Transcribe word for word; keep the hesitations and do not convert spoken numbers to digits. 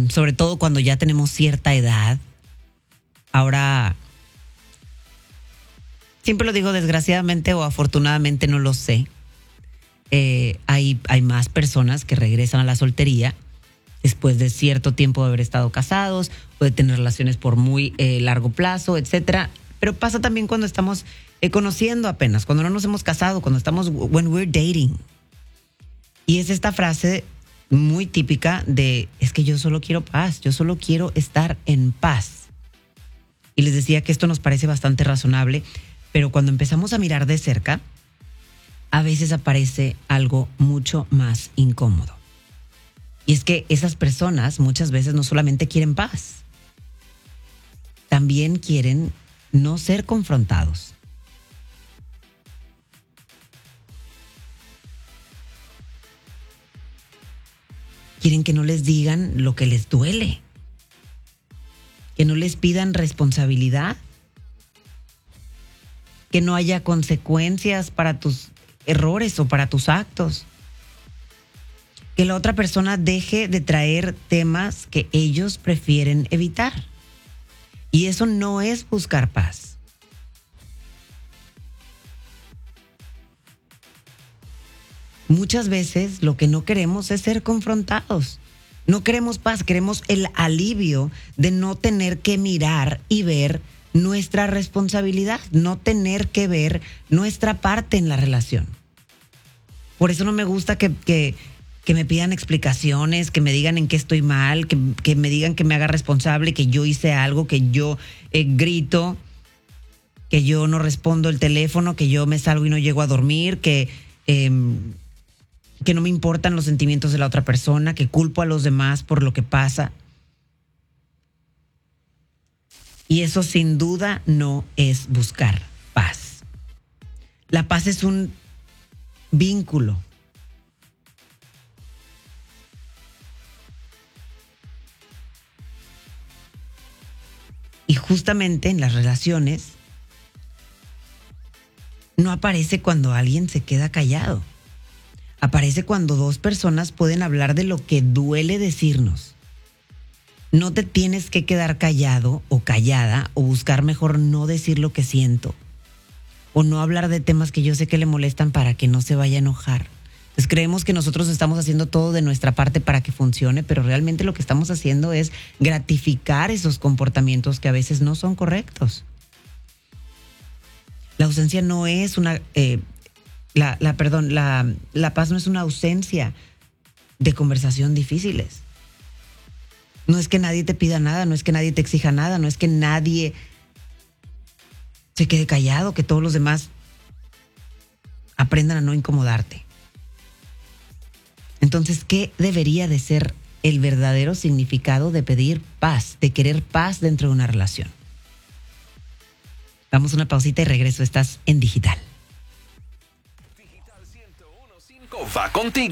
sobre todo cuando ya tenemos cierta edad. Ahora, siempre lo digo desgraciadamente o afortunadamente, no lo sé. Eh, hay, hay más personas que regresan a la soltería después de cierto tiempo de haber estado casados, o de tener relaciones por muy eh, largo plazo, etcétera. Pero pasa también cuando estamos eh, conociendo apenas, cuando no nos hemos casado, cuando estamos when we're dating. Y es esta frase muy típica de, es que yo solo quiero paz, yo solo quiero estar en paz. Y les decía que esto nos parece bastante razonable, pero cuando empezamos a mirar de cerca, a veces aparece algo mucho más incómodo. Y es que esas personas muchas veces no solamente quieren paz, también quieren no ser confrontados. Quieren que no les digan lo que les duele, que no les pidan responsabilidad, que no haya consecuencias para tus errores o para tus actos, que la otra persona deje de traer temas que ellos prefieren evitar. Y eso no es buscar paz. Muchas veces lo que no queremos es ser confrontados. No queremos paz, queremos el alivio de no tener que mirar y ver nuestra responsabilidad, no tener que ver nuestra parte en la relación. Por eso no me gusta que, que, que me pidan explicaciones, que me digan en qué estoy mal, que, que me digan que me haga responsable, que yo hice algo, que yo eh, grito, que yo no respondo el teléfono, que yo me salgo y no llego a dormir, que... Eh, que no me importan los sentimientos de la otra persona, que culpo a los demás por lo que pasa. Y eso sin duda no es buscar paz. La paz es un vínculo. Y justamente en las relaciones no aparece cuando alguien se queda callado. Aparece cuando dos personas pueden hablar de lo que duele decirnos. No te tienes que quedar callado o callada o buscar mejor no decir lo que siento. O no hablar de temas que yo sé que le molestan para que no se vaya a enojar. Entonces creemos que nosotros estamos haciendo todo de nuestra parte para que funcione, pero realmente lo que estamos haciendo es gratificar esos comportamientos que a veces no son correctos. La ausencia no es una... Eh, La, la, perdón, la, la paz no es una ausencia de conversación difíciles. No es que nadie te pida nada, no es que nadie te exija nada, no es que nadie se quede callado, que todos los demás aprendan a no incomodarte. Entonces, ¿qué debería de ser el verdadero significado de pedir paz, de querer paz dentro de una relación? Damos una pausita y regreso. Estás en Digital. Va contigo.